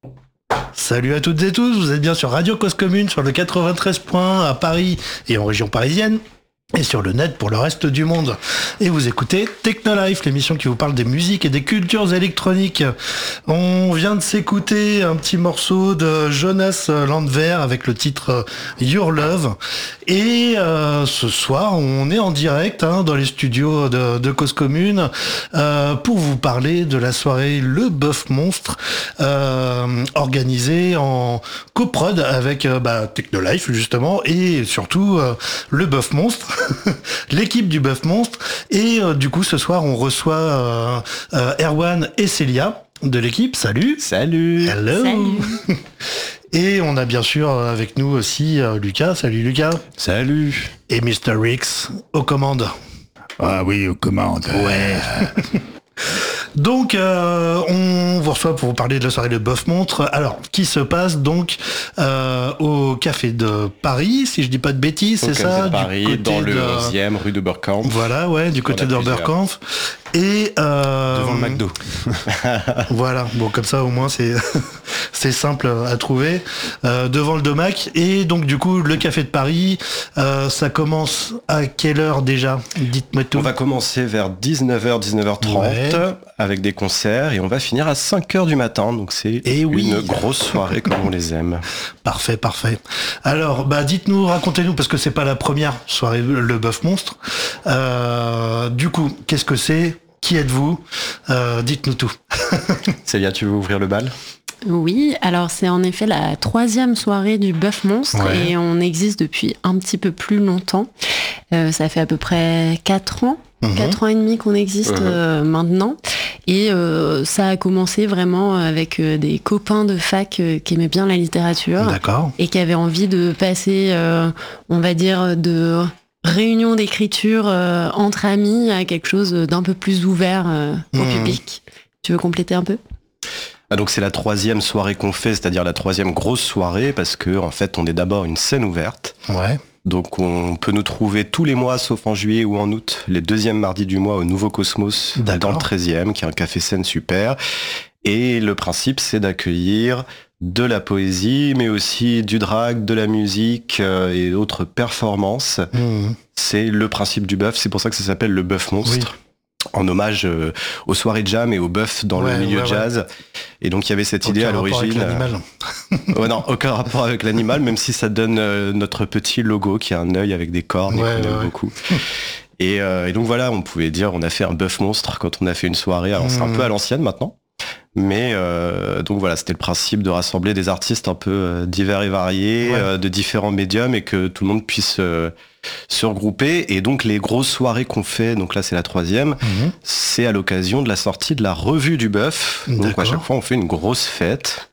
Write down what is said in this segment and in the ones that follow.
Salut à toutes et tous, vous êtes bien sur Radio Cause Commune sur le 93.1 à Paris et en région parisienne. Et sur le net pour le reste du monde. Et vous écoutez Technolife, l'émission qui vous parle des musiques et des cultures électroniques. On vient de s'écouter un petit morceau de Jonas Landwehr avec le titre Your Love. Et ce soir, on est en direct dans les studios de Cause Commune pour vous parler de la soirée Le Bœuf Monstre organisée en coprod avec Technolife justement et surtout Le Bœuf Monstre. L'équipe du Bœuf Monstre et du coup ce soir on reçoit Erwan et Célia de l'équipe. Salut. Hello. Salut. Et on a bien sûr avec nous aussi Lucas. Salut Lucas. Salut. Et Mr. Rix aux commandes. Ah oui, aux commandes. Ouais. Donc, on vous reçoit pour vous parler de la soirée de Bœuf Monstre. Alors, qui se passe donc au Café de Paris, si je dis pas de bêtises, c'est ça? Au Café de Paris, dans le 11e, rue de Oberkampf. Voilà, ouais, du côté d'Oberkampf. Et devant le McDo. Voilà, bon comme ça au moins c'est c'est simple à trouver. Devant le Domac. Et donc du coup le Café de Paris, ça commence à quelle heure déjà? Dites-moi tout. On va commencer vers 19h, 19h30 avec des concerts et on va finir à 5h du matin. Donc c'est une grosse soirée comme on les aime. Parfait. Alors dites-nous, racontez-nous, parce que c'est pas la première soirée Le Bœuf Monstre. Du coup, qu'est-ce que c'est? Qui êtes-vous? Dites-nous tout. Célia, tu veux ouvrir le bal? Oui, alors c'est en effet la 3e soirée du Bœuf Monstre et on existe depuis un petit peu plus longtemps. Ça fait à peu près 4 ans. 4 ans et demi qu'on existe maintenant. Et ça a commencé vraiment avec des copains de fac qui aimaient bien la littérature. D'accord. Et qui avaient envie de passer, on va dire, de réunion d'écriture entre amis à quelque chose d'un peu plus ouvert au public. Tu veux compléter un peu? Donc c'est la 3e soirée qu'on fait, c'est-à-dire la 3e grosse soirée, parce que en fait on est d'abord une scène ouverte. Ouais. Donc on peut nous trouver tous les mois, sauf en juillet ou en août, les 2e mardis du mois au Nouveau Cosmos, dans le 13e, qui est un café-scène super. Et le principe, c'est d'accueillir de la poésie, mais aussi du drag, de la musique et d'autres performances. C'est le principe du bœuf, c'est pour ça que ça s'appelle le Bœuf Monstre. En hommage aux soirées jam et aux bœufs dans le milieu jazz. Et donc il y avait cette idée à l'origine. Non, aucun rapport avec l'animal, même si ça donne notre petit logo qui a un œil avec des cornes et qu'on aime beaucoup. Et donc voilà, on pouvait dire on a fait un Bœuf Monstre quand on a fait une soirée. Alors c'est un peu à l'ancienne maintenant. Mais donc voilà, c'était le principe de rassembler des artistes un peu divers et variés, de différents médiums, et que tout le monde puisse se regrouper. Et donc les grosses soirées qu'on fait, donc là c'est la 3e, c'est à l'occasion de la sortie de la revue du bœuf. Donc à chaque fois on fait une grosse fête.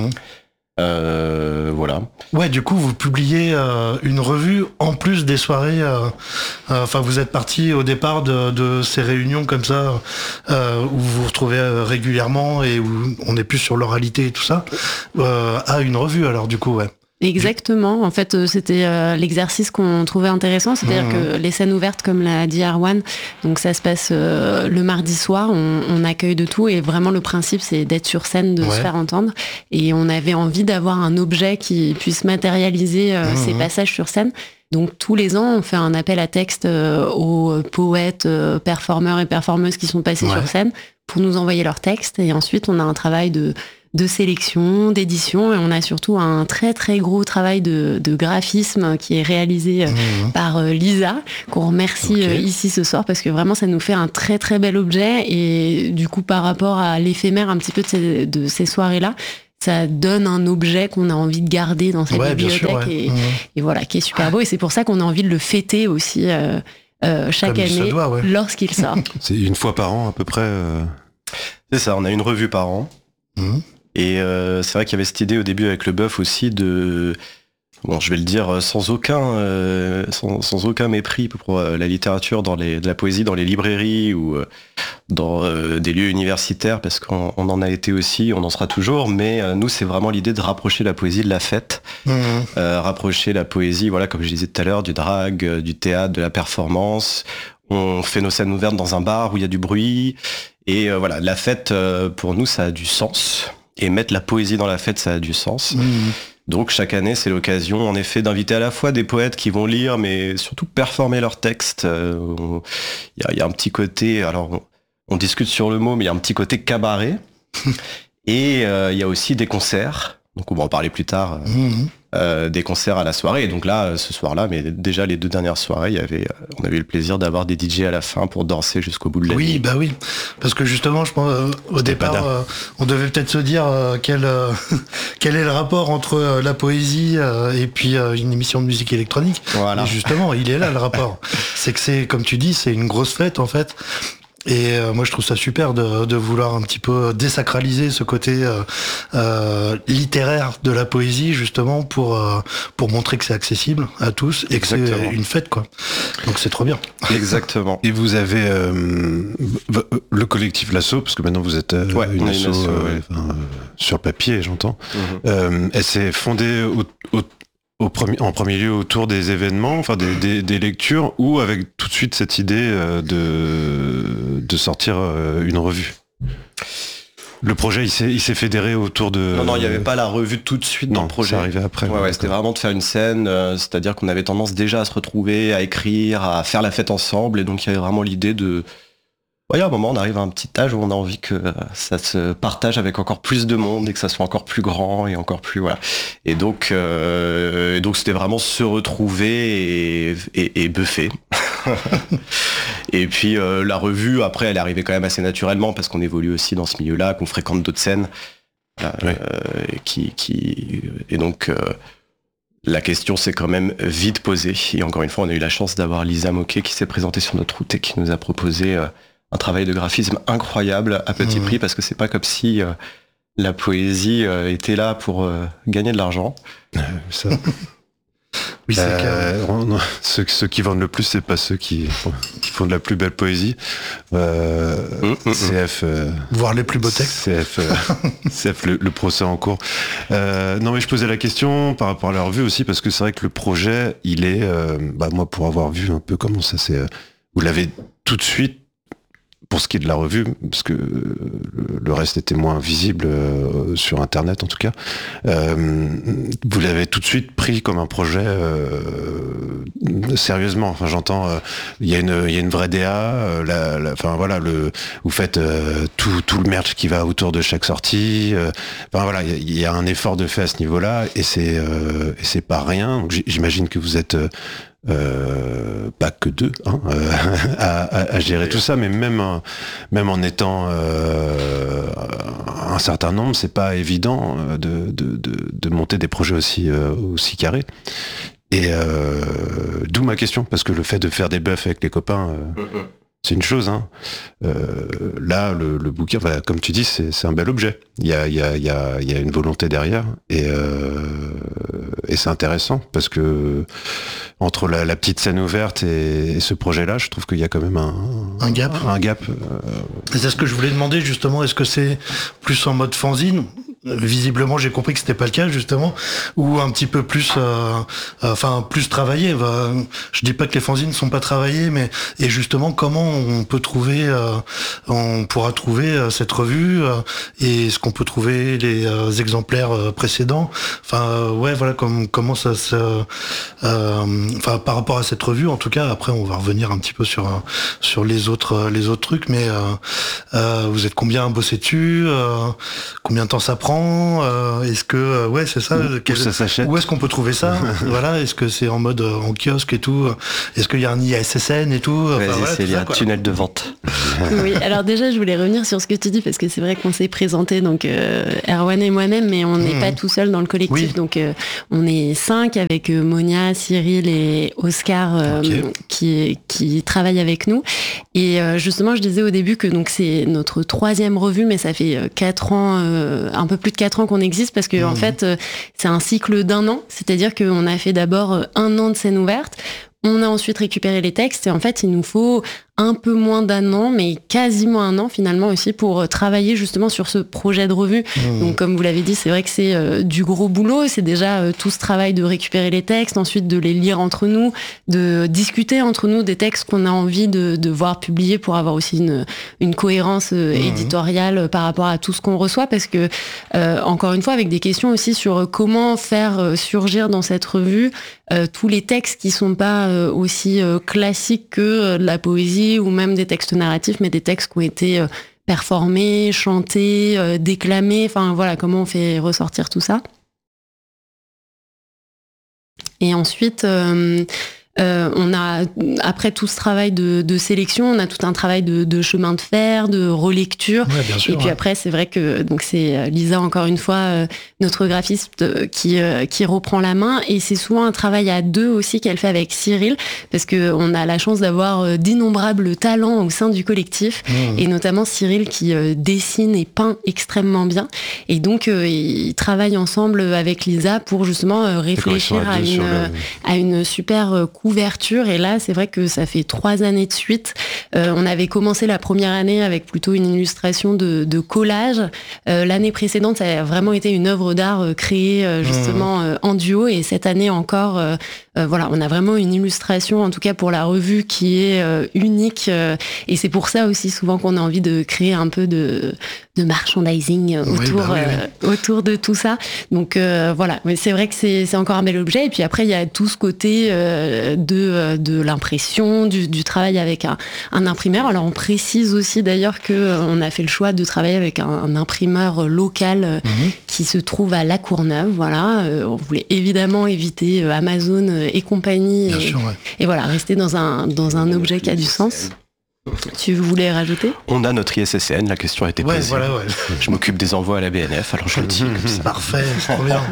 Voilà. Ouais, du coup vous publiez une revue en plus des soirées. Enfin, vous êtes parti au départ de ces réunions comme ça où vous vous retrouvez régulièrement et où on est plus sur l'oralité et tout ça, à une revue. Alors du coup, Exactement. En fait, c'était l'exercice qu'on trouvait intéressant, c'est-à-dire que les scènes ouvertes, comme l'a dit Erwan, donc ça se passe le mardi soir, on accueille de tout et vraiment le principe c'est d'être sur scène, de se faire entendre. Et on avait envie d'avoir un objet qui puisse matérialiser ces passages sur scène. Donc tous les ans, on fait un appel à texte aux poètes, performeurs et performeuses qui sont passés sur scène pour nous envoyer leurs textes. Et ensuite, on a un travail de sélection, d'édition, et on a surtout un très très gros travail de graphisme qui est réalisé par Lisa, qu'on remercie ici ce soir, parce que vraiment ça nous fait un très très bel objet. Et du coup, par rapport à l'éphémère un petit peu de ces soirées-là, ça donne un objet qu'on a envie de garder dans sa bibliothèque et voilà, qui est super beau. Et c'est pour ça qu'on a envie de le fêter aussi chaque année lorsqu'il sort. C'est une fois par an à peu près. C'est ça, on a une revue par an. Et c'est vrai qu'il y avait cette idée au début avec le bœuf aussi de... Bon, je vais le dire sans aucun mépris pour la littérature, de la poésie dans les librairies ou dans des lieux universitaires, parce qu'on en a été aussi, on en sera toujours, mais nous c'est vraiment l'idée de rapprocher la poésie de la fête, rapprocher la poésie, voilà, comme je disais tout à l'heure, du drag, du théâtre, de la performance. On fait nos scènes ouvertes dans un bar où il y a du bruit, et voilà, la fête pour nous ça a du sens. Et mettre la poésie dans la fête, ça a du sens. Donc chaque année, c'est l'occasion, en effet, d'inviter à la fois des poètes qui vont lire, mais surtout performer leurs textes. Il y a un petit côté, alors on discute sur le mot, mais il y a un petit côté cabaret. Et il y a aussi des concerts, donc on va en parler plus tard, des concerts à la soirée. Et donc là, ce soir-là, mais déjà les 2 dernières soirées, on avait eu le plaisir d'avoir des DJ à la fin pour danser jusqu'au bout de la nuit. Oui, parce que justement, je pense au départ, on devait peut-être se dire quel est le rapport entre la poésie et puis une émission de musique électronique. Voilà. Et justement, il est là le rapport. C'est que c'est, comme tu dis, c'est une grosse fête en fait. Et moi je trouve ça super de vouloir un petit peu désacraliser ce côté littéraire de la poésie justement pour montrer que c'est accessible à tous et que c'est une fête quoi. Donc c'est trop bien. Exactement. Et vous avez le collectif L'Asso, parce que maintenant vous êtes une asso sur papier, j'entends. Elle s'est fondée en premier lieu autour des événements, enfin des lectures, ou avec tout de suite cette idée de sortir une revue. Le projet, il s'est fédéré autour de... Non, il n'y avait pas la revue tout de suite dans le projet. Ça arrivait après. Ouais, c'était vraiment de faire une scène, c'est-à-dire qu'on avait tendance déjà à se retrouver, à écrire, à faire la fête ensemble, et donc il y avait vraiment l'idée de... Ouais, à un moment, on arrive à un petit âge où on a envie que ça se partage avec encore plus de monde et que ça soit encore plus grand et encore plus... Voilà. Et donc c'était vraiment se retrouver et buffer. Et puis la revue, après, elle est arrivée quand même assez naturellement parce qu'on évolue aussi dans ce milieu-là, qu'on fréquente d'autres scènes. Et donc... la question s'est quand même vite posée. Et encore une fois, on a eu la chance d'avoir Lisa Moquet qui s'est présentée sur notre route et qui nous a proposé un travail de graphisme incroyable à petit prix, parce que c'est pas comme si la poésie était là pour gagner de l'argent. Ça. Oui, c'est ceux qui vendent le plus, c'est pas ceux qui font de la plus belle poésie. CF... Voir les plus beaux textes. CF le procès en cours. Non, mais je posais la question par rapport à la revue aussi, parce que c'est vrai que le projet, il est... moi, pour avoir vu un peu comment ça s'est... vous l'avez tout de suite, pour ce qui est de la revue, parce que le reste était moins visible sur Internet en tout cas, vous l'avez tout de suite pris comme un projet sérieusement. Enfin, j'entends, il y a une vraie DA. Enfin voilà, vous faites tout le merch qui va autour de chaque sortie. Enfin voilà, il y a un effort de fait à ce niveau-là, et c'est pas rien. Donc, j'imagine que vous êtes pas que 2 à gérer tout ça, mais même en étant un certain nombre, c'est pas évident de monter des projets aussi carrés. Et d'où ma question, parce que le fait de faire des buffs avec les copains, c'est une chose. Là, le bouquin, comme tu dis, c'est un bel objet. Il y a une volonté derrière, et c'est intéressant, parce que entre la petite scène ouverte et ce projet-là, je trouve qu'il y a quand même un gap. C'est ce que je voulais demander justement. Est-ce que c'est plus en mode fanzine ? Visiblement, j'ai compris que c'était pas le cas justement, ou un petit peu plus, plus travaillé. Je dis pas que les fanzines sont pas travaillées, mais et justement comment on pourra trouver cette revue et est-ce qu'on peut trouver les exemplaires précédents. Comment ça se, par rapport à cette revue en tout cas. Après, on va revenir un petit peu sur les autres trucs, mais vous êtes combien à bosser dessus, combien de temps ça prend? Est-ce que c'est ça, où ça s'achète, où est-ce qu'on peut trouver ça? Voilà, est-ce que c'est en mode en kiosque et tout? Est-ce qu'il y a un ISSN et tout? Il y a un tunnel de vente. Oui, alors déjà je voulais revenir sur ce que tu dis, parce que c'est vrai qu'on s'est présenté, donc Erwan et moi-même, mais on n'est pas tout seul dans le collectif. Oui. Donc on est 5 avec Monia, Cyril et Oscar qui travaillent avec nous. Et justement, je disais au début que donc c'est notre 3e revue, mais ça fait 4 ans, un peu plus de 4 ans qu'on existe, parce que en fait c'est un cycle d'1 an, c'est-à-dire qu'on a fait d'abord 1 an de scène ouverte, on a ensuite récupéré les textes, et en fait il nous faut un peu moins d'1 an, mais quasiment 1 an finalement aussi pour travailler justement sur ce projet de revue. Donc comme vous l'avez dit, c'est vrai que c'est du gros boulot. C'est déjà tout ce travail de récupérer les textes, ensuite de les lire entre nous, de discuter entre nous des textes qu'on a envie de voir publiés pour avoir aussi une cohérence éditoriale par rapport à tout ce qu'on reçoit, parce que encore une fois avec des questions aussi sur comment faire surgir dans cette revue tous les textes qui sont pas aussi classiques que de la poésie ou même des textes narratifs, mais des textes qui ont été performés, chantés, déclamés, enfin voilà, comment on fait ressortir tout ça. Et ensuite, on a, après tout ce travail de sélection, on a tout un travail de chemin de fer, de relecture. Ouais, bien sûr, et puis après, c'est vrai que donc c'est Lisa, encore une fois, notre graphiste qui reprend la main. Et c'est souvent un travail à 2 aussi qu'elle fait avec Cyril, parce qu'on a la chance d'avoir d'innombrables talents au sein du collectif. Et notamment Cyril qui dessine et peint extrêmement bien. Et donc, ils travaillent ensemble avec Lisa pour justement réfléchir à une super couverture. Et là, c'est vrai que ça fait 3 années de suite. On avait commencé la première année avec plutôt une illustration de collage. L'année précédente, ça a vraiment été une œuvre d'art créée justement en duo. Et cette année encore, voilà, on a vraiment une illustration, en tout cas pour la revue, qui est unique. Et c'est pour ça aussi souvent qu'on a envie de créer un peu de merchandising autour de tout ça. Donc voilà, mais c'est vrai que c'est encore un bel objet. Et puis après, il y a tout ce côté de l'impression, du travail avec un imprimeur. Alors on précise aussi d'ailleurs qu'on a fait le choix de travailler avec un imprimeur local qui se trouve à La Courneuve. Voilà, on voulait évidemment éviter Amazon et compagnie. Et voilà, rester dans un objet qui a du sens. Tu voulais rajouter ? On a notre ISSN, la question a été posée. Voilà, Je m'occupe des envois à la BNF, alors je le dis comme ça. Parfait, c'est trop bien.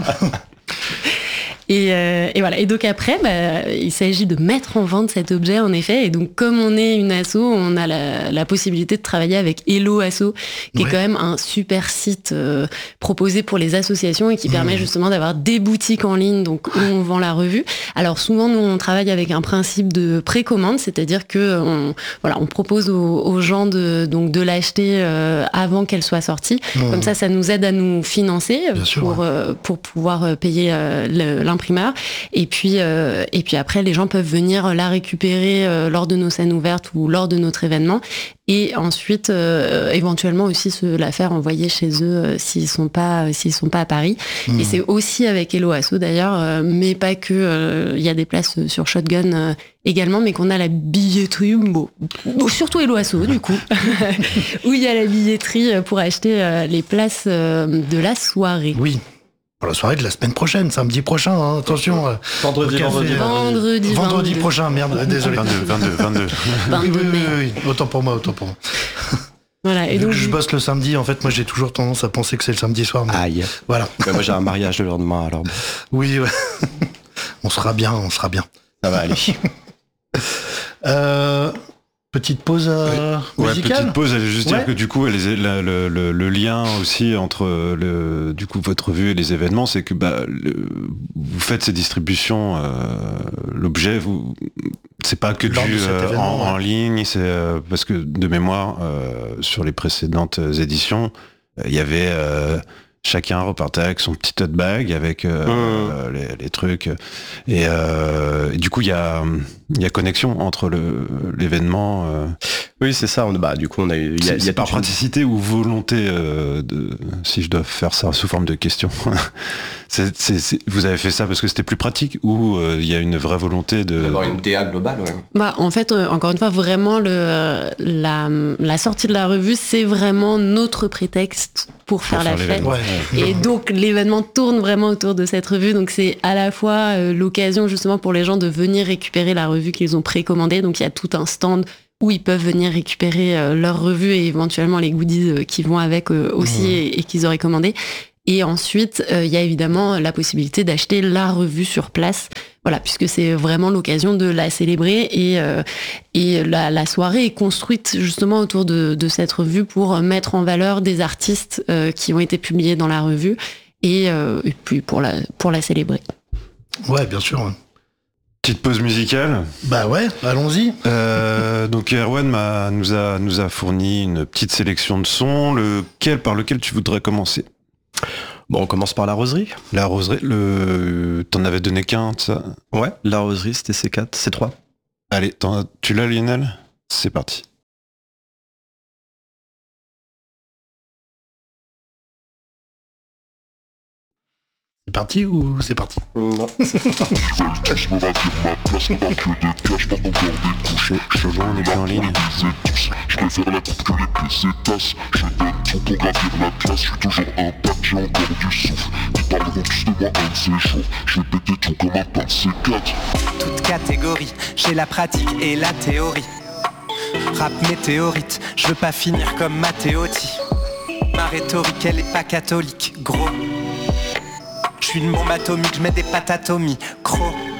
Et voilà. Et donc après, il s'agit de mettre en vente cet objet, en effet. Et donc, comme on est une asso, on a la possibilité de travailler avec Hello Asso, qui est quand même un super site proposé pour les associations et qui permet justement d'avoir des boutiques en ligne, donc où on vend la revue. Alors souvent, nous, on travaille avec un principe de précommande, c'est-à-dire que on propose aux gens de l'acheter avant qu'elle soit sortie. Comme ça nous aide à nous financer pour pouvoir payer l'imprimeur. Et puis après, les gens peuvent venir la récupérer lors de nos scènes ouvertes ou lors de notre événement. Et ensuite, éventuellement aussi se la faire envoyer chez eux s'ils sont pas à Paris. Et c'est aussi avec Hello Asso d'ailleurs, mais pas que. Il y a des places sur Shotgun également, mais qu'on a la billetterie, surtout Hello Asso du coup, où il y a la billetterie pour acheter les places de la soirée. Oui. Pour la soirée de la semaine prochaine, samedi prochain, hein, attention. Vendredi prochain, merde, désolé. 22. Oui, autant pour moi. Voilà, et donc, donc je bosse le samedi, en fait, moi j'ai toujours tendance à penser que c'est le samedi soir. Mais aïe. Voilà. Moi j'ai un mariage le lendemain, alors. Oui, ouais. On sera bien. Ça va aller. Petite pause musicale. Petite pause, j'allais juste dire que du coup, le lien aussi entre votre revue et les événements, c'est que vous faites ces distributions, l'objet, c'est pas que en ligne, c'est parce que de mémoire, sur les précédentes éditions, il y avait chacun repartait avec son petit tote bag avec les trucs et du coup il y a connexion entre l'événement. Oui, c'est ça. Du coup, on a eu. Il y a par praticité ou volonté si je dois faire ça sous forme de question. Vous avez fait ça parce que c'était plus pratique ou il y a une vraie volonté d'avoir une DA globale. Ouais. En fait, encore une fois, vraiment la sortie de la revue, c'est vraiment notre prétexte pour faire la fête. Ouais. Et donc l'événement tourne vraiment autour de cette revue. Donc c'est à la fois l'occasion justement pour les gens de venir récupérer la revue qu'ils ont précommandée. Donc il y a tout un stand où ils peuvent venir récupérer leur revue et éventuellement les goodies qui vont avec aussi et qu'ils auraient commandé. Et ensuite, il y a évidemment la possibilité d'acheter la revue sur place. Voilà, puisque c'est vraiment l'occasion de la célébrer et la soirée est construite justement autour de cette revue pour mettre en valeur des artistes qui ont été publiés dans la revue et puis pour la célébrer. Ouais, bien sûr. Petite pause musicale. Bah ouais, allons-y. Donc Erwan nous a fourni une petite sélection de sons. Par lequel tu voudrais commencer? Bon, on commence par La Roserie. La Roserie, t'en avais donné qu'un, ça? Ouais, La Roserie, c'était C4, C3. Allez, tu l'as, Lionel? C'est parti. C'est parti ou c'est parti? Non. Chevron, on est plus en ligne. Je préfère la coupe que les pieds s'étassent. Je donne tout pour gravir la classe. Je suis toujours intact, j'ai encore du souffle. Ils parleront tous de moi, un de ces jours. Je vais péter tout comme un pain de C4. Toute catégorie, j'ai la pratique et la théorie. Rap météorite, je veux pas finir comme Matteotti. Ma rhétorique, elle est pas catholique, gros. Je suis une bombe atomique, je mets des patates au micro.